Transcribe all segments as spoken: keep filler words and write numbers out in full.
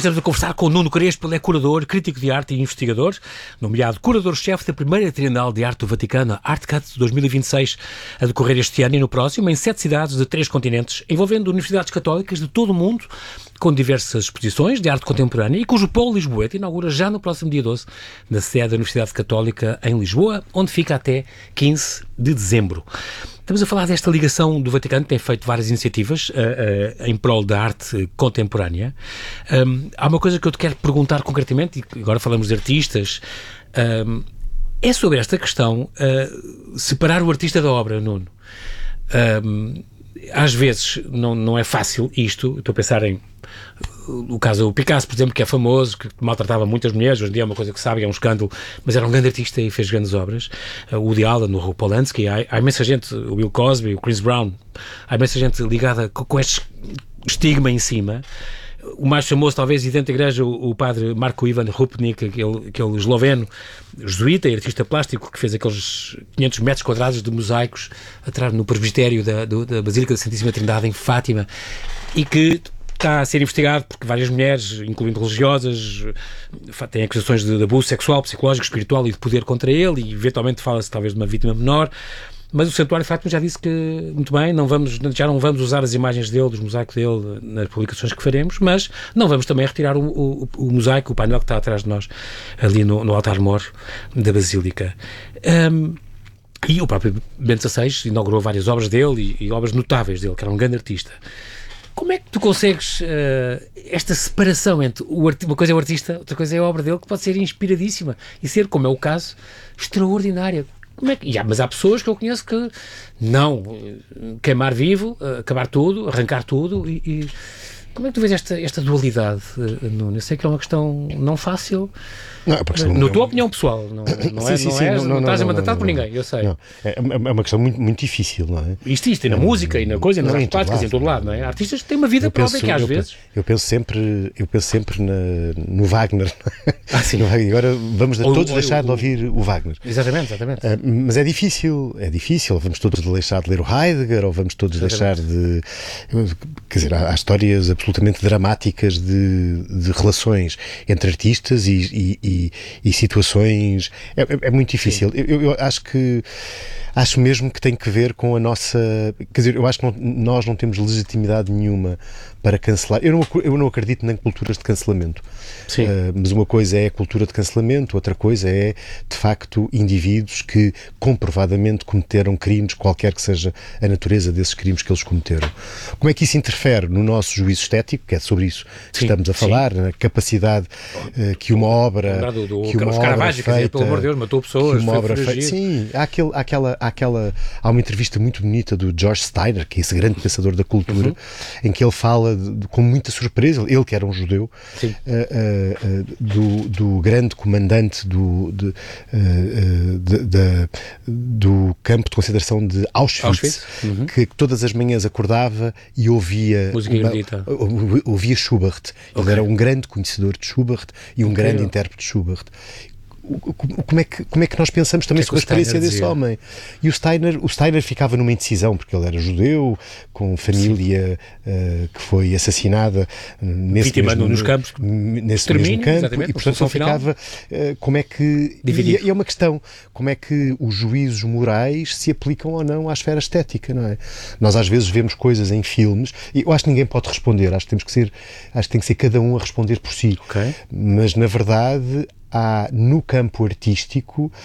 estamos a conversar com o Nuno Crespo, ele é curador, crítico de arte e investigador, nomeado curador-chefe da primeira Trienal de Arte do Vaticano, ArtCat dois mil e vinte e seis, a decorrer este ano e no próximo, em sete cidades de três continentes, envolvendo universidades católicas de todo o mundo, com diversas exposições de arte contemporânea e cujo polo lisboeta inaugura já no próximo dia doze, na sede da Universidade Católica em Lisboa, onde fica até quinze de dezembro. Estamos a falar desta ligação do Vaticano, que tem feito várias iniciativas uh, uh, em prol da arte contemporânea. Um, há uma coisa que eu te quero perguntar concretamente, e agora falamos de artistas, um, é sobre esta questão, uh, separar o artista da obra, Nuno. Um, às vezes não, não é fácil isto, estou a pensar em o caso do Picasso, por exemplo, que é famoso, que maltratava muitas mulheres, hoje em dia é uma coisa que sabe, é um escândalo, mas era um grande artista e fez grandes obras. O Woody Allen, o Polanski, há, há imensa gente, o Bill Cosby, o Chris Brown, há imensa gente ligada com, com este estigma em cima. O mais famoso, talvez, e dentro da igreja, o, o padre Marko Ivan Rupnik, aquele, aquele esloveno, jesuíta e artista plástico, que fez aqueles quinhentos metros quadrados de mosaicos atrás no presbitério da, do, da Basílica da Santíssima Trindade, em Fátima, e que está a ser investigado porque várias mulheres, incluindo religiosas, têm acusações de, de abuso sexual, psicológico, espiritual e de poder contra ele, e eventualmente fala-se talvez de uma vítima menor. Mas o Santuário de Fátima já disse que, muito bem, não vamos, já não vamos usar as imagens dele, dos mosaicos dele, nas publicações que faremos, mas não vamos também retirar o, o, o mosaico, o painel que está atrás de nós, ali no, no altar-mor da Basílica. Um, e o próprio Bento dezasseis inaugurou várias obras dele e, e obras notáveis dele, que era um grande artista. Como é que tu consegues uh, esta separação entre o arti- uma coisa é o artista, outra coisa é a obra dele, que pode ser inspiradíssima e ser, como é o caso, extraordinária? Como é que... Já, mas há pessoas que eu conheço que não, queimar vivo, acabar tudo, arrancar tudo e... e... Como é que tu vês esta, esta dualidade, Nuno? Eu sei que é uma questão não fácil, não, é questão, na é, tua opinião pessoal, não, não, sim, é, sim, não, sim, és, não, não, não estás não, a mandatar não, por não, ninguém, eu sei. Não. É, é uma questão muito, muito difícil, não é? Isto, isto, e na é, música, e na coisa, e nas artes plásticas, em todo lado, não é? Artistas que têm uma vida própria que às eu vezes... Penso, eu penso sempre, eu penso sempre na, no Wagner. Ah, sim. No Wagner. Agora vamos de, o, todos o, deixar o, de ouvir o Wagner. Exatamente, exatamente. Uh, mas é difícil, é difícil. Vamos todos deixar de ler o Heidegger, ou vamos todos exatamente. deixar de... Quer dizer, há, há histórias absolutamente dramáticas de de relações entre artistas e, e, e, e situações. É, é, é muito difícil. Eu, eu acho que acho mesmo que tem que ver com a nossa... Quer dizer, eu acho que não, nós não temos legitimidade nenhuma para cancelar. Eu não, eu não acredito em culturas de cancelamento. Sim. Uh, mas uma coisa é a cultura de cancelamento, outra coisa é, de facto, indivíduos que comprovadamente cometeram crimes, qualquer que seja a natureza desses crimes que eles cometeram. Como é que isso interfere no nosso juízo estético, que é sobre isso que sim, estamos a falar, sim. na capacidade uh, que uma obra... Do, do, que uma obra Caravaggio, feita, quer dizer, pelo amor de Deus, matou pessoas, que uma obra feita, sim, há, aquele, há, aquela, há, aquela, há uma entrevista muito bonita do George Steiner, que é esse grande pensador da cultura, uhum. em que ele fala de, de, com muita surpresa, ele que era um judeu, uh, uh, uh, do, do grande comandante do, de, uh, uh, de, de, do campo de concentração de Auschwitz, Auschwitz? Uhum. que, que todas as manhãs acordava e ouvia, uma, ouvia Schubert. Ele okay. era um grande conhecedor de Schubert e um okay. grande intérprete de Schubert. Como é, que, como é que nós pensamos também que sobre é que a experiência desse homem? E o Steiner, o Steiner ficava numa indecisão, porque ele era judeu, com família uh, que foi assassinada nesse vítima mesmo, nos campos nesse mesmo campo, e portanto ele ficava uh, como é que... Dividido. E é uma questão, como é que os juízos morais se aplicam ou não à esfera estética, não é? Nós às vezes vemos coisas em filmes, e eu acho que ninguém pode responder, acho que temos que ser, acho que tem que ser cada um a responder por si. Okay. Mas na verdade... há no campo artístico uh,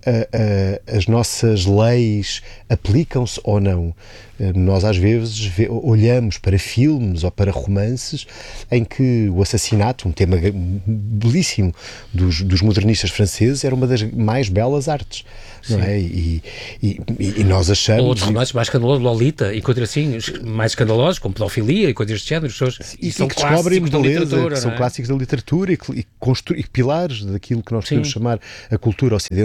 uh, as nossas leis aplicam-se ou não. Uh, nós às vezes vê, olhamos para filmes ou para romances em que o assassinato, um tema belíssimo dos, dos modernistas franceses, era uma das mais belas artes. Não é? e, e, e, e nós achamos... Ou outros romances mais escandalosos, Lolita, e coisas assim, mais escandalosos, como pedofilia e coisas deste género. Pessoas, e, e são e que descobrem beleza, da literatura, que são é? clássicos da literatura e, e, constru, e pilares daquilo que nós podemos chamar a cultura ocidental.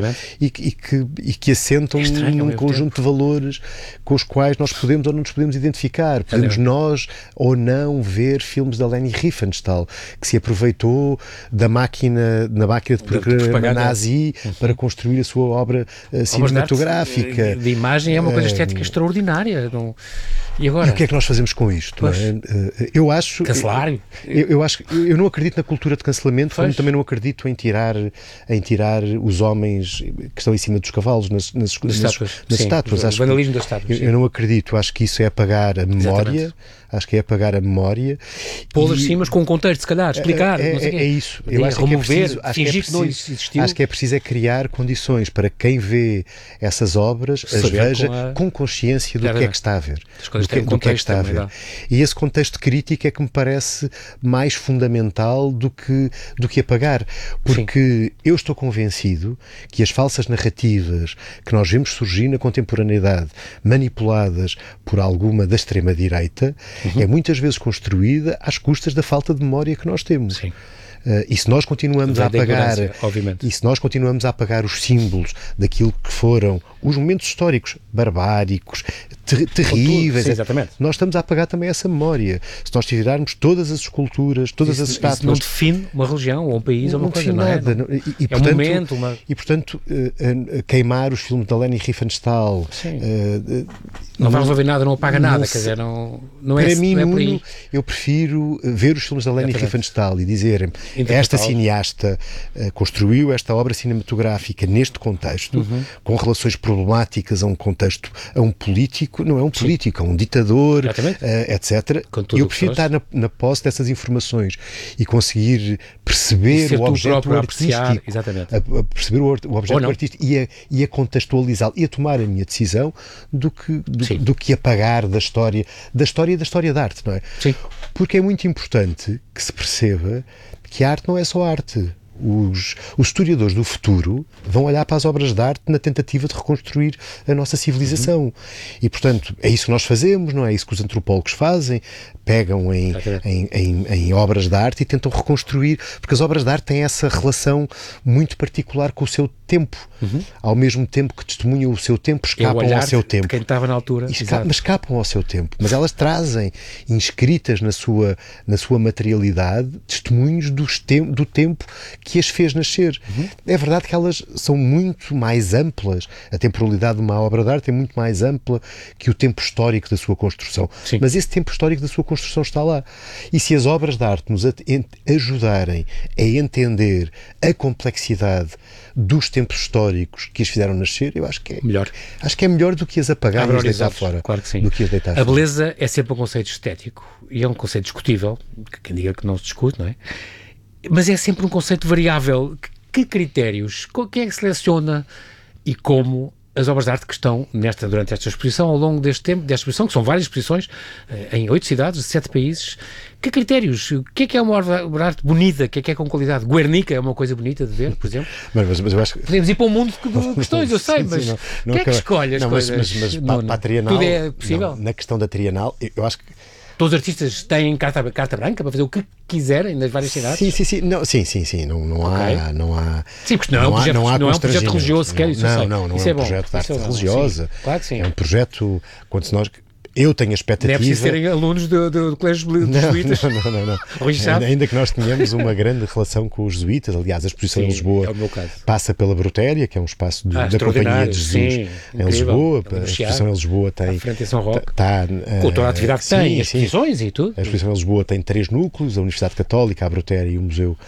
e, que, e, que, e que assentam é num conjunto tempo. de valores com os quais nós podemos ou não nos podemos identificar. Podemos é nós ou não ver filmes da Leni Riefenstahl, que se aproveitou da máquina, da máquina de programa nazi uhum. para construir a sua obra uh, cinematográfica. De, de imagem é uma coisa estética uh, extraordinária. Não... E agora? E o que é que nós fazemos com isto? Não é? Eu acho... Cancelar? Eu, eu, acho, eu não acredito na cultura de cancelamento, pois. como também não acredito em tirar, em tirar os homens que estão em cima dos cavalos nas, nas, nas, nas estátuas. Nas estátuas. O vandalismo das estátuas. Eu, eu não acredito, acho que isso é apagar a memória. Exatamente. Acho que é apagar a memória. Pô-las sim, mas com um contexto, se calhar, explicar. É, não sei é, é isso. Eu é, acho remover, que é preciso, acho fingir que, é preciso, preciso, que não existiu. Acho que é preciso é criar condições para quem vê essas obras as veja com, a... com consciência do Exatamente. que é que está a ver. Do que, do que é que está a ver. E esse contexto crítico é que me parece mais fundamental do que, do que apagar. Porque Sim. eu estou convencido que as falsas narrativas que nós vemos surgir na contemporaneidade, manipuladas por alguma da extrema-direita, uhum. é muitas vezes construída às custas da falta de memória que nós temos. Sim. Uh, e se nós continuamos a apagar e se nós continuamos a apagar os símbolos daquilo que foram os momentos históricos barbáricos, ter terríveis, Sim, exatamente. nós estamos a apagar também essa memória. Se nós tirarmos todas as esculturas, todas isso, as estátuas... Isso não define uma religião ou um país não, ou uma não coisa, não é? Nada. Não, e, e, é portanto, um momento, uma... E, portanto, uh, uh, queimar os filmes da Leni Riefenstahl... Uh, uh, não vamos ver nada, não apaga nada, não, quer dizer, não, não é, para mim, não é por Nuno, aí. Eu prefiro ver os filmes da Leni é Riefenstahl e dizerem esta cineasta uh, construiu esta obra cinematográfica neste contexto, uhum. com relações problemáticas a um contexto, a um político, não é um político, Sim. a um ditador, uh, etcétera. Eu prefiro estar na, na posse dessas informações e conseguir perceber o objeto artístico, Exatamente. A, a perceber o, o objeto artístico e a, e a contextualizá-lo e a tomar a minha decisão do que, do, do que apagar da história, da história e da história da arte, não é? Sim. Porque é muito importante que se perceba que a arte não é só arte. Os, os historiadores do futuro vão olhar para as obras de arte na tentativa de reconstruir a nossa civilização. Uhum. E, portanto, é isso que nós fazemos, não é isso que os antropólogos fazem, pegam em, em, em, em obras de arte e tentam reconstruir, porque as obras de arte têm essa relação muito particular com o seu tempo. Uhum. Ao mesmo tempo que testemunham o seu tempo, escapam é ao seu tempo. De quem estava na altura. Esca mas escapam ao seu tempo. Mas elas trazem, inscritas na sua, na sua materialidade, testemunhos dos te do tempo que as fez nascer. Uhum. É verdade que elas são muito mais amplas. A temporalidade de uma obra de arte é muito mais ampla que o tempo histórico da sua construção. Sim. Mas esse tempo histórico da sua construção está lá. E se as obras de arte nos ajudarem a entender a complexidade dos tempos históricos que as fizeram nascer, eu acho que é melhor, acho que é melhor do que as apagar e as deitar fora. Claro que sim. Do que as deitar a fora. Beleza é sempre um conceito estético e é um conceito discutível, quem diga que não se discute, não é? Mas é sempre um conceito variável. Que critérios, quem é que seleciona e como as obras de arte que estão nesta, durante esta exposição, ao longo deste tempo, desta exposição, que são várias exposições, em oito cidades, sete países, que critérios? O que é que é uma obra de arte bonita? O que é que é com qualidade? Guernica é uma coisa bonita de ver, por exemplo? Mas, mas, mas eu acho que... Podemos ir para um mundo de questões, eu sei, mas sim, não, não quem é que escolhe as não, coisas? Mas, mas, mas para, para a Trienal, tudo é possível? Não, na questão da Trienal, eu acho que todos os artistas têm carta, carta branca para fazer o que quiserem nas várias cidades? Sim, sim, sim. Não, sim, sim, sim. Não, não, okay. há, não há... Sim, porque não, não, é, um projeto, não, há, não é um projeto religioso sequer, isso não, eu sei. Não, não, isso é um um projeto de arte é religiosa. Sim, claro que sim. É um projeto, quando se nós... Eu tenho a expectativa... Não é preciso serem alunos do, do, do colégio dos jesuítas. Não, não, não. não. Ainda que nós tenhamos uma grande relação com os jesuítas, aliás, a exposição sim, em Lisboa é o meu caso. Passa pela Brutéria, que é um espaço de, ah, da Companhia de Jesus sim, em Lisboa. A exposição em Lisboa tem... À frente em São Roque. Tá, com toda a atividade que tem, as exposições e tudo. A exposição em Lisboa tem três núcleos, a Universidade Católica, a Brutéria e o Museu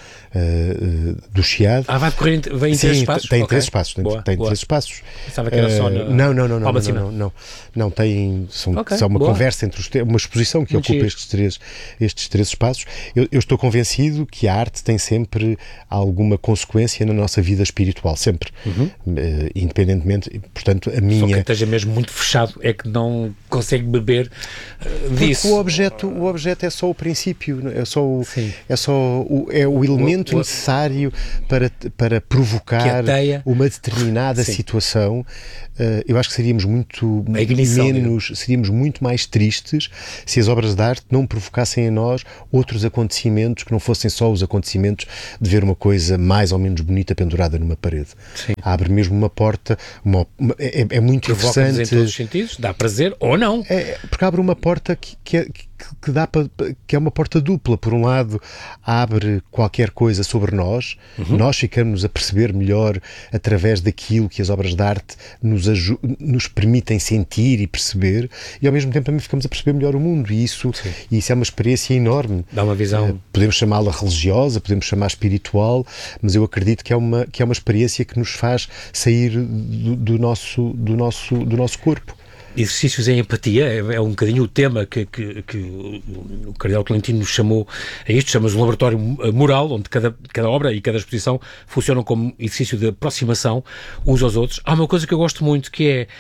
uh, do Chiado. Ah, vai decorrer em três espaços? tem okay. três espaços. Tem, boa, tem boa. três espaços. Pensava que era só na... Não, não, não, não, não, não, não. Não, tem... São, okay, são uma boa. conversa entre os... Uma exposição que Muito ocupa estes três, estes três espaços. Eu, eu estou convencido que a arte tem sempre alguma consequência na nossa vida espiritual, sempre. Uhum. Uh, independentemente, portanto, a minha... Só que esteja mesmo muito fechado é que não consegue beber uh, disso. Porque o objeto, o objeto é só o princípio, é só o, é só o, é o elemento o, o, necessário para, para provocar uma determinada Sim. situação. Uh, eu acho que seríamos muito ignição, menos, seríamos muito mais tristes se as obras de arte não provocassem em nós outros acontecimentos que não fossem só os acontecimentos de ver uma coisa mais ou menos bonita pendurada numa parede. Sim. Abre mesmo uma porta, uma, uma, é, é muito Provoca-nos interessante. em todos os sentidos, dá prazer ou não. É, porque abre uma porta que, que, é, que, que dá para, que é uma porta dupla. Por um lado, abre qualquer coisa sobre nós, uhum. nós ficamos a perceber melhor através daquilo que as obras de arte nos, nos permitem sentir e perceber, e ao mesmo tempo também ficamos a perceber melhor o mundo, e isso, e isso é uma experiência enorme. Dá uma visão. Uh, podemos chamá-la religiosa, podemos chamar espiritual, mas eu acredito que é uma, que é uma experiência que nos faz sair do, do, nosso, do, nosso, do nosso corpo. Exercícios em empatia é, é um bocadinho o tema que, que, que o, o Cardeal Tolentino nos chamou a isto, chama-se um laboratório moral, onde cada, cada obra e cada exposição funcionam como exercício de aproximação uns aos outros. Há uma coisa que eu gosto muito, que é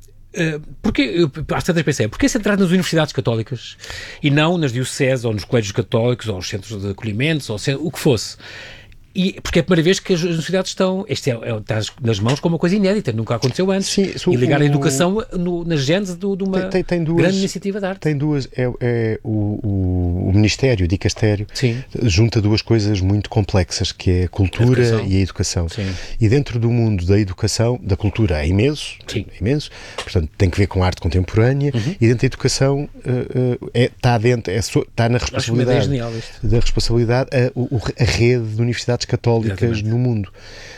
Uh, porque, eu, às tantas pensei, porquê centrar nas universidades católicas e não nas dioceses ou nos colégios católicos ou nos centros de acolhimentos ou o que fosse? E, porque é a primeira vez que as universidades estão, este é, é, está nas mãos como uma coisa inédita, nunca aconteceu antes. Sim, e ligar o, a educação no, na gênese de uma tem, tem duas, grande iniciativa de arte. Tem duas, é, é o, o, o Ministério, o Dicastério, Sim. junta duas coisas muito complexas, que é a cultura a educação. e a educação. Sim. E dentro do mundo da educação, da cultura é imenso, Sim. é imenso, portanto tem que ver com a arte contemporânea, uhum. e dentro da educação uh, uh, é, está, dentro, é, está na responsabilidade, genial, da responsabilidade a, a rede de universidades católicas Exatamente. no mundo.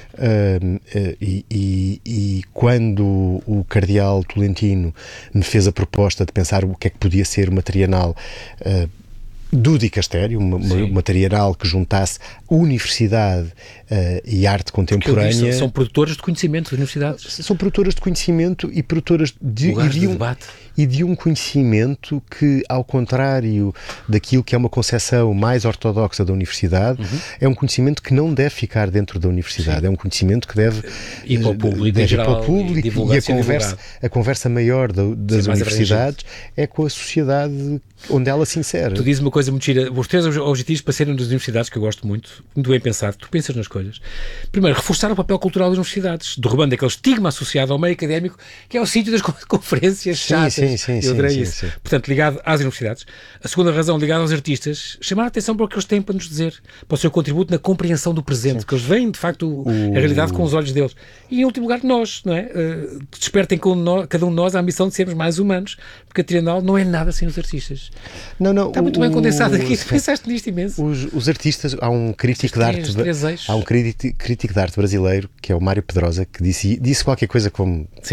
Uh, uh, e, e, e quando o Cardeal Tolentino me fez a proposta de pensar o que é que podia ser uma trienal uh, do Dicastério, uma, uma trienal que juntasse universidade uh, e arte contemporânea. Disse, são produtoras de conhecimento, as universidades. São produtoras de conhecimento e produtoras de, e de, um, de e de um conhecimento que, ao contrário daquilo que é uma concepção mais ortodoxa da universidade, uhum. é um conhecimento que não deve ficar dentro da universidade. Sim. É um conhecimento que deve ir para o público, deve ir para o e, público, e a, conversa, a conversa maior da, das Sim, universidades é com a sociedade onde ela se insere. Tu dizes uma coisa muito gira, os três objetivos para serem das universidades, que eu gosto muito, muito bem pensado, tu pensas nas coisas. Primeiro, reforçar o papel cultural das universidades, derrubando aquele estigma associado ao meio académico, que é o sítio das conferências chatas. Sim, sim, sim, eu adorei sim, isso. Sim, sim. Portanto, ligado às universidades. A segunda razão, ligada aos artistas, chamar a atenção para o que eles têm para nos dizer, para o seu contributo na compreensão do presente, sim. que eles veem, de facto, o... a realidade com os olhos deles. E, em último lugar, nós, não é? Uh, despertem com nós, cada um de nós a ambição de sermos mais humanos, porque a Trienal não é nada sem os artistas. Não, não. Está muito o, bem condensado aqui, tu o, pensaste nisto imenso. Os, os artistas, há um crítico de arte, há um crítico, crítico de arte brasileiro, que é o Mário Pedrosa, que disse, disse qualquer coisa como Sim.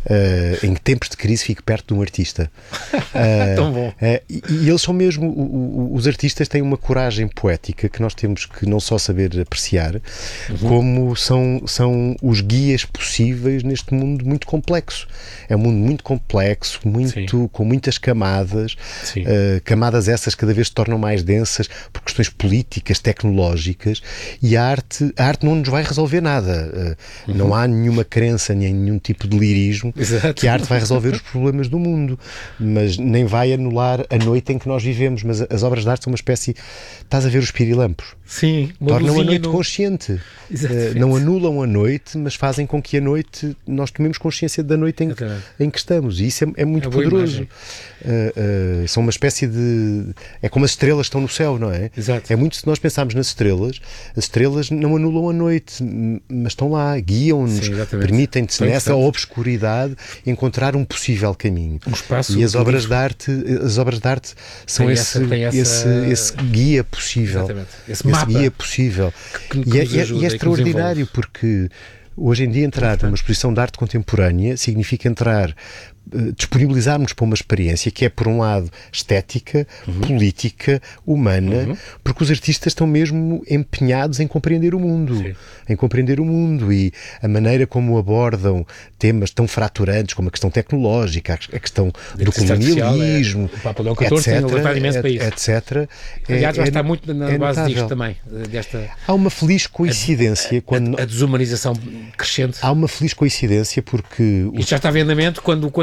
Uh, em tempos de crise fique perto de um artista. Uh, Tão bom. Uh, e, e eles são mesmo, o, o, os artistas têm uma coragem poética que nós temos que não só saber apreciar, uhum. como são, são os guias possíveis neste mundo muito complexo. É um mundo muito complexo, muito, com muitas camadas, uh, camadas essas cada vez se tornam mais densas por questões políticas, tecnológicas, e a arte, a arte não nos vai resolver nada. Uh, uhum. Não há nenhuma crença, nem nenhum tipo de lirismo Exato. que a arte vai resolver os problemas do mundo, mas nem vai anular a noite em que nós vivemos. Mas as obras de arte são uma espécie, estás a ver os pirilampos? Sim, tornam a noite no... consciente. Uh, não anulam a noite, mas fazem com que a noite, nós tomemos consciência da noite em, em que estamos, e isso é, é muito é poderoso. Uh, uh, são uma espécie de... é como as estrelas estão no céu, não é? Exato. É muito, se nós pensarmos nas estrelas, as estrelas não anulam a noite, mas estão lá, guiam-nos, permitem-nos nessa obscuridade encontrar um possível caminho. Um espaço e as obras de arte, as obras de arte são tem esse, essa, essa... esse, esse guia possível. Exatamente. Esse, esse mapa guia possível. Que, que e, é, e é extraordinário, porque hoje em dia entrar numa exposição de arte contemporânea significa entrar, uh, disponibilizarmos para uma experiência que é, por um lado, estética, uhum. política, humana, uhum. porque os artistas estão mesmo empenhados em compreender o mundo, Sim. em compreender o mundo, e a maneira como abordam temas tão fraturantes como a questão tecnológica, a questão de do colonialismo, é, o Papa Leão catorze tem levado imenso para isso. etcétera. Aliás, é, vai estar muito na é base notável. disto também. Desta, Há uma feliz coincidência a, quando... A, a desumanização crescente. Há uma feliz coincidência porque... Isto já está em andamento quando, quando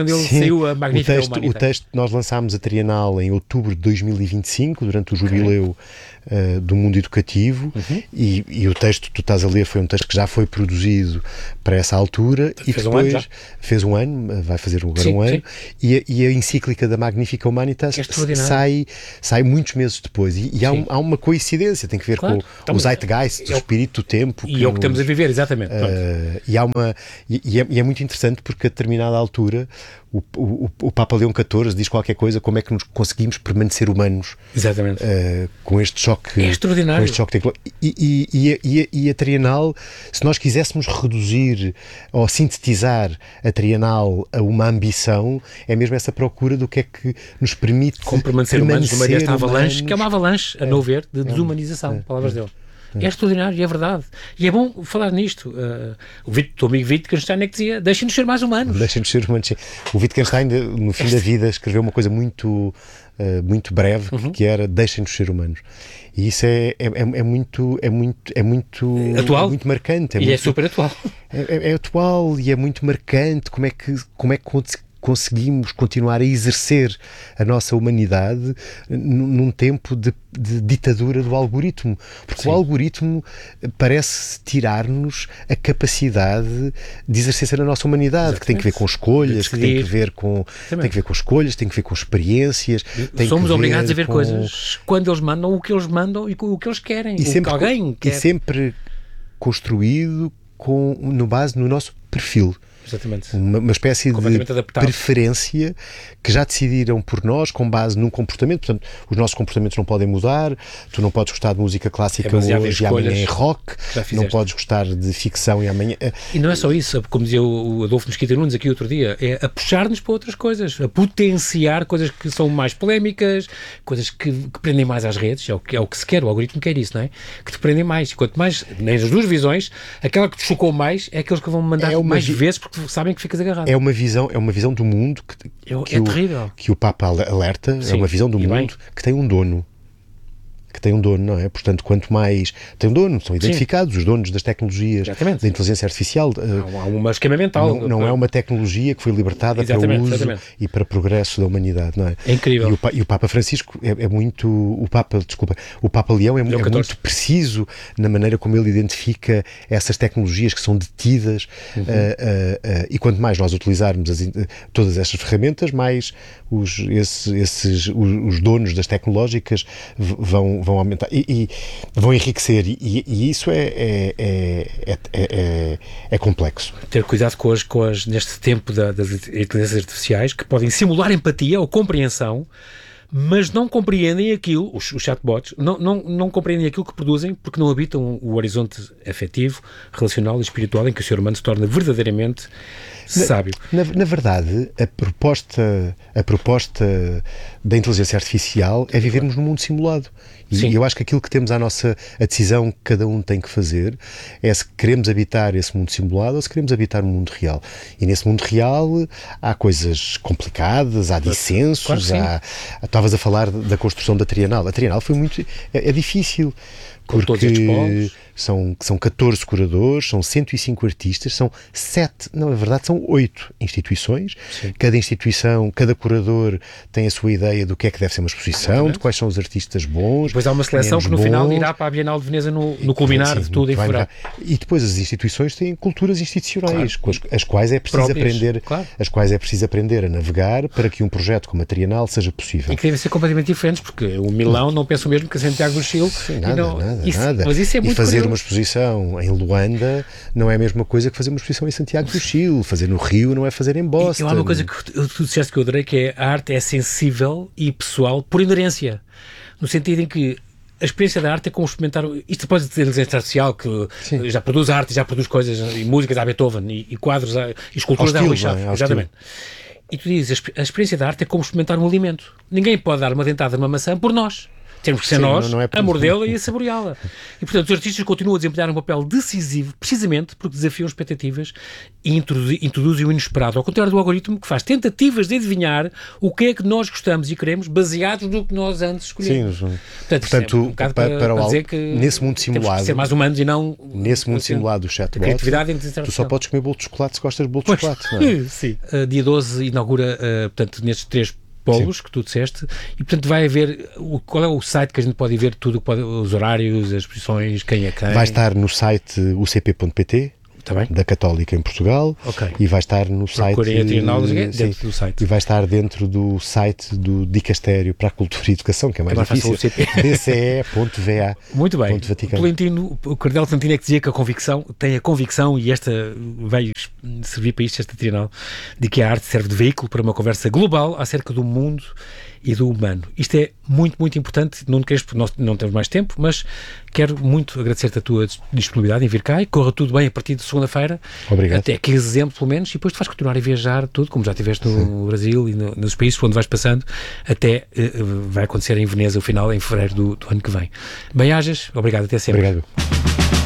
quando ele Sim, saiu a Magnífica o texto, Humanidade. O texto, nós lançámos a Trienal em outubro de dois mil e vinte e cinco, durante o jubileu uh, do mundo educativo, uhum. e, e o texto que tu estás a ler foi um texto que já foi produzido para essa altura, e fez depois um ano fez um ano, vai fazer agora sim, um ano, sim. e a, e a encíclica da Magnífica Humanitas é sai, sai muitos meses depois, e, e há, um, há uma coincidência, tem que ver claro. com então, o zeitgeist, é o espírito do tempo. E é o que estamos a viver, exatamente. Uh, e, há uma, e, e, é, e é muito interessante porque a determinada altura o, o, o Papa Leão catorze diz qualquer coisa, como é que nos conseguimos permanecer humanos. Exatamente. Uh, com este choque. É extraordinário. Com este choque e, e, e, a, e, a, e a Trienal, se nós quiséssemos reduzir ou sintetizar a Trienal a uma ambição, é mesmo essa procura do que é que nos permite como permanecer, permanecer humanos no meio desta avalanche, humanos. Que é uma avalanche, a é, meu ver, de é, desumanização, é, palavras é, dele. É extraordinário, e é verdade. E é bom falar nisto. Uh, o teu amigo Wittgenstein é que dizia: deixem-nos ser mais humanos. Deixem-nos ser humanos. O Wittgenstein, no fim da vida, escreveu uma coisa muito, uh, muito breve, uhum. que era: deixem-nos ser humanos. E isso é, é, é, muito, é, muito, é muito atual, é muito marcante. É e muito, é super atual. É, é, é atual e é muito marcante. Como é que, como é que conseguimos continuar a exercer a nossa humanidade num tempo de, de ditadura do algoritmo, porque Sim. o algoritmo parece tirar-nos a capacidade de exercer a nossa humanidade, Exatamente. Que tem que ver com escolhas, que tem que ver com tem que ver com escolhas, tem que ver com experiências. Tem Somos que obrigados a ver com... coisas quando eles mandam o que eles mandam e o que eles querem, e o sempre, que alguém quer. E sempre construído com, no base no nosso perfil. Exatamente. Uma, uma espécie de adaptado. preferência que já decidiram por nós com base num comportamento. Portanto, os nossos comportamentos não podem mudar. Tu não podes gostar de música clássica é hoje e amanhã em rock. Não podes gostar de ficção e amanhã... E não é só isso, como dizia o Adolfo Mesquita Nunes aqui outro dia, é a puxar-nos para outras coisas, a potenciar coisas que são mais polémicas, coisas que, que prendem mais às redes, é o, que, é o que se quer, o algoritmo quer isso, não é? Que te prendem mais. E quanto mais, nas duas visões, aquela que te chocou mais é aqueles que vão mandar é mais vi... vezes porque sabem que ficas agarrado. É uma visão, é uma visão do mundo que, é, que, é o, terrível. que o Papa alerta. Sim, é uma visão do mundo bem. Que tem um dono. Que tem um dono, não é? Portanto, quanto mais... Tem um dono, são identificados Sim. os donos das tecnologias exatamente. Da inteligência artificial. Há um esquema mental. Não, não é uma tecnologia que foi libertada exatamente, para o uso exatamente. E para o progresso da humanidade, não é? É incrível. E o, e o Papa Francisco é, é muito... O Papa, desculpa, o Papa Leão é, é muito preciso na maneira como ele identifica essas tecnologias que são detidas uhum. uh, uh, uh, e quanto mais nós utilizarmos as, uh, todas estas ferramentas, mais os, esses, esses, os, os donos das tecnológicas vão vão aumentar e, e vão enriquecer e, e isso é, é, é, é, é complexo. Ter cuidado com as, com as neste tempo da, das inteligências artificiais que podem simular empatia ou compreensão, mas não compreendem aquilo, os, os chatbots, não, não, não compreendem aquilo que produzem porque não habitam o horizonte afetivo, relacional e espiritual em que o ser humano se torna verdadeiramente sábio. Na, na, na verdade, a proposta, a proposta da inteligência artificial é vivermos num mundo simulado. E Sim. eu acho que aquilo que temos à nossa a decisão que cada um tem que fazer é se queremos habitar esse mundo simulado ou se queremos habitar um mundo real. E nesse mundo real há coisas complicadas, há dissensos, claro há, estavas a falar da construção da Trienal. A Trienal foi muito... é, é difícil. Com todos estes povos. São, são catorze curadores, são cento e cinco artistas, são sete, não, na verdade são oito instituições. Sim. Cada instituição, cada curador tem a sua ideia do que é que deve ser uma exposição, Exatamente. De quais são os artistas bons. Depois há uma seleção que no bons. Final irá para a Bienal de Veneza no, no culminar Sim, de tudo em fevereiro. E depois as instituições têm culturas institucionais, claro. com as, as quais é preciso Próprias, aprender, claro. as quais é preciso aprender a navegar para que um projeto como a Trienal seja possível. E que devem ser completamente diferentes, porque o Milão não pensa o mesmo que a Santiago do Chile. Sim, nada, não, nada, isso, nada. Mas isso é muito e fazer curioso. Uma exposição em Luanda não é a mesma coisa que fazer uma exposição em Santiago do Chile. Fazer no Rio não é fazer em Boston. E há uma coisa que tu, tu disseste que eu adorei, que é a arte é sensível e pessoal por inerência. No sentido em que a experiência da arte é como experimentar... Isto depois de ter inteligência artificial, que Sim. já produz arte, já produz coisas, e músicas a Beethoven, e, e quadros, a, e esculturas a Rui Chaves. Exatamente. E tu dizes, a experiência da arte é como experimentar um alimento. Ninguém pode dar uma dentada numa maçã por nós. temos que ser Sim, nós não, não é a mordê-la e a saboreá-la. E, portanto, os artistas continuam a desempenhar um papel decisivo, precisamente porque desafiam expectativas e introduzem, introduzem o inesperado, ao contrário do algoritmo, que faz tentativas de adivinhar o que é que nós gostamos e queremos, baseados no que nós antes escolhemos. Sim, portanto, portanto é um para, para, para para o dizer que nesse mundo simulado, temos que ser mais humanos e não... Nesse mundo simulado do chatbot, criatividade tu só podes comer bolo de chocolate se gostas de bolo de chocolate, não é? Sim. Uh, dia doze inaugura, uh, portanto, nestes três polos Sim. que tu disseste, e portanto vai haver, o, qual é o site que a gente pode ver tudo, pode, os horários, as exposições, quem é quem? Vai estar no site u c p ponto p t, Tá da Católica em Portugal, okay. e vai estar no Procurem site, a Trienal dentro sim, do site. E vai estar dentro do site do Dicastério para a Cultura e Educação, que é mais, é mais difícil, d c e ponto v a. Muito bem. Tolentino, o Cardeal Tolentino é que dizia que a convicção, tem a convicção, e esta vai servir para isto, esta Trienal, de que a arte serve de veículo para uma conversa global acerca do mundo e do humano. Isto é muito, muito importante, não queres, porque nós não temos mais tempo, mas quero muito agradecer-te a tua disponibilidade em vir cá e corra tudo bem a partir de segunda-feira. Obrigado. Até quinze de dezembro, pelo menos, e depois tu vais continuar a viajar tudo, como já estiveste no Sim. Brasil e no, nos países por onde vais passando, até uh, vai acontecer em Veneza, o final, em fevereiro do, do ano que vem. Bem-ajas, obrigado, até sempre. Obrigado.